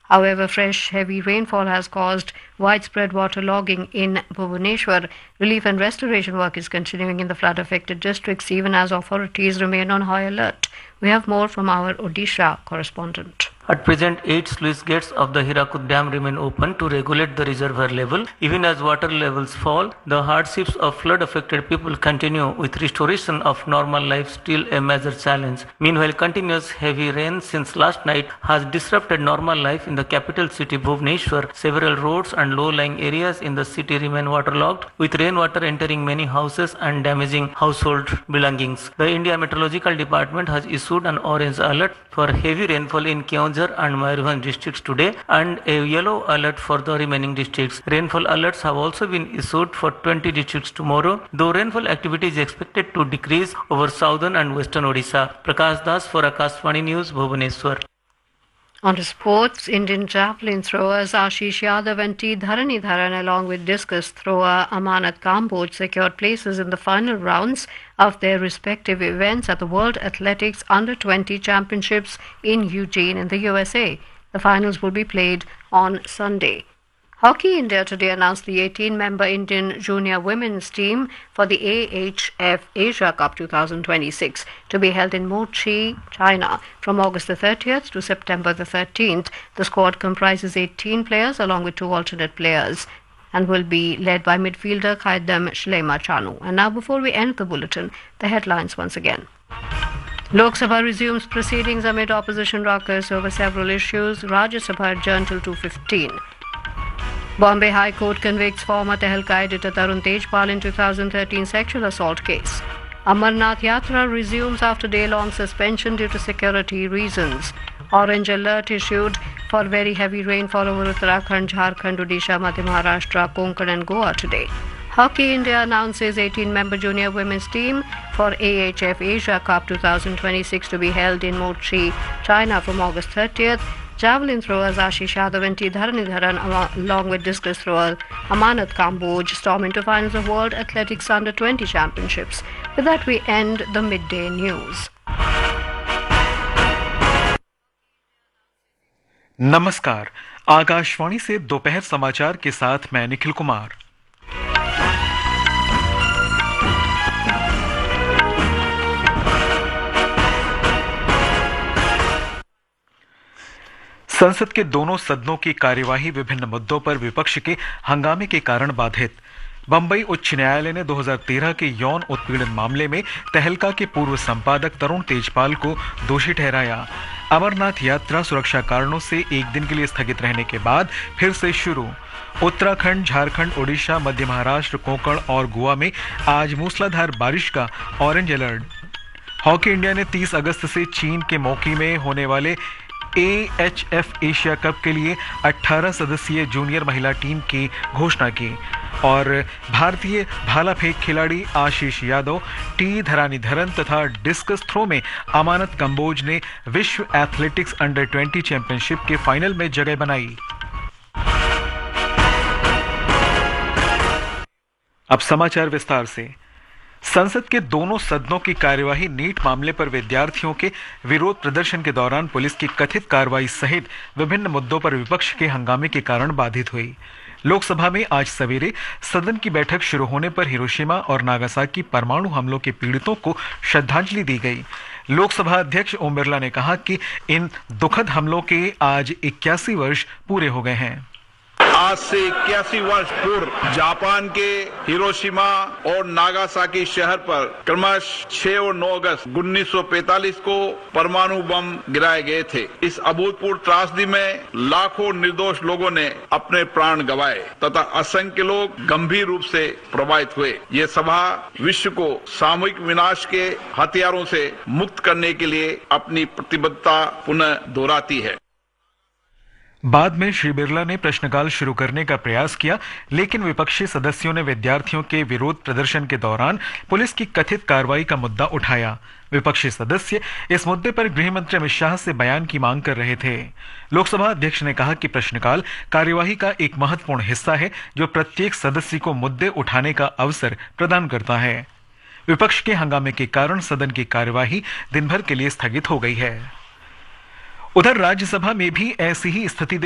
However, fresh heavy rainfall has caused widespread waterlogging in Bhubaneswar. Relief and restoration work is continuing in the flood-affected districts even as authorities remain on high alert. We have more from our Odisha correspondent. At present, 8 sluice gates of the Hirakud Dam remain open to regulate the reservoir level. Even as water levels fall, the hardships of flood-affected people continue, with restoration of normal life still a major challenge. Meanwhile, continuous heavy rain since last night has disrupted normal life in the capital city Bhubaneswar. Several roads and low-lying areas in the city remain waterlogged, with rainwater entering many houses and damaging household belongings. The India Meteorological Department has issued an orange alert for heavy rainfall in Keonjhar and Mayurbhanj districts today and a yellow alert for the remaining districts. Rainfall alerts have also been issued for 20 districts tomorrow, though rainfall activity is expected to decrease over southern and western Odisha. Prakash Das for Akashvani News, Bhubaneswar. On to sports, Indian javelin throwers Ashish Yadav and T. Dharanidharan along with discus thrower Amanat Kamboj secured places in the final rounds of their respective events at the World Athletics Under-20 Championships in Eugene in the USA. The finals will be played on Sunday. Hockey India today announced the 18-member Indian junior women's team for the AHF Asia Cup 2026 to be held in Mochi, China from August the 30th to September the 13th. The squad comprises 18 players along with 2 alternate players and will be led by midfielder Khaidam Shlema Chanu. And now before we end the bulletin, the headlines once again. Lok Sabha resumes proceedings amid opposition ruckus over several issues. Rajya Sabha adjourned till 2:15. Bombay High Court convicts former Tehelka editor Tarun Tejpal in 2013 sexual assault case. Amarnath Yatra resumes after day-long suspension due to security reasons. Orange alert issued for very heavy rainfall over Uttarakhand, Jharkhand, Odisha, Madhya Maharashtra, Konkan and Goa today. Hockey India announces 18-member junior women's team for AHF Asia Cup 2026 to be held in Mochi, China from August 30th. Javelin throwers Ashish Yadav and T. Dharanidharan along with discus thrower Amanat Kamboj storm into finals of World Athletics Under-20 Championships. With that we end the midday news. नमस्कार, आकाशवाणी से दोपहर समाचार के साथ मैं निखिल कुमार। संसद के दोनों सदनों की कार्यवाही विभिन्न मुद्दों पर विपक्ष के हंगामे के कारण बाधित। बंबई उच्च न्यायालय ने 2013 के यौन उत्पीड़न मामले में तहलका के पूर्व संपादक तरुण तेजपाल को दोषी ठहराया। अमरनाथ यात्रा सुरक्षा कारणों से एक दिन के लिए स्थगित रहने के बाद फिर से शुरू। उत्तराखंड, झारखंड, ओडिशा, मध्य महाराष्ट्र, कोंकण और गोवा में आज मूसलाधार बारिश का ऑरेंज अलर्ट। हॉकी इंडिया ने 30 अगस्त से चीन के मोकी में होने वाले AHF एशिया कप के लिए 18 सदस्यीय जूनियर महिला टीम की घोषणा की और भारतीय भाला फेंक खिलाड़ी आशीष यादव, टी धरानीधरन तथा डिस्कस थ्रो में अमानत कंबोज ने विश्व एथलेटिक्स अंडर-20 चैंपियनशिप के फाइनल में जगह बनाई। अब समाचार विस्तार से। संसद के दोनों सदनों की कार्यवाही नीट मामले पर विद्यार्थियों के विरोध प्रदर्शन के दौरान पुलिस की कथित कार्रवाई सहित विभिन्न मुद्दों पर विपक्ष के हंगामे के कारण बाधित हुई। लोकसभा में आज सवेरे सदन की बैठक शुरू होने पर हिरोशिमा और नागासाकी परमाणु हमलों के पीड़ितों को श्रद्धांजलि दी गई। लोकसभा अध्यक्ष ओम बिरला ने कहा कि इन दुखद हमलों के आज 81 वर्ष पूरे हो गए हैं। आज से 81 वर्ष पूर्व जापान के हिरोशिमा और नागासाकी शहर पर क्रमशः 6 और 9 अगस्त 1945 को परमाणु बम गिराए गए थे। इस अभूतपूर्व त्रासदी में लाखों निर्दोष लोगों ने अपने प्राण गंवाए तथा असंख्य लोग गंभीर रूप से प्रभावित हुए। ये सभा विश्व को सामूहिक विनाश के हथियारों से मुक्त करने के लिए अपनी प्रतिबद्धता पुनः दोहराती है। बाद में श्री बिरला ने प्रश्नकाल शुरू करने का प्रयास किया, लेकिन विपक्षी सदस्यों ने विद्यार्थियों के विरोध प्रदर्शन के दौरान पुलिस की कथित कार्रवाई का मुद्दा उठाया। विपक्षी सदस्य इस मुद्दे पर गृह मंत्री अमित शाह से बयान की मांग कर रहे थे। लोकसभा अध्यक्ष ने कहा कि प्रश्नकाल कार्यवाही का एक महत्वपूर्ण हिस्सा है जो प्रत्येक सदस्य को मुद्दे उठाने का अवसर प्रदान करता है। विपक्ष के हंगामे के कारण सदन की कार्यवाही दिन भर के लिए स्थगित हो गई है। उधर राज्यसभा में भी ऐसी ही स्थिति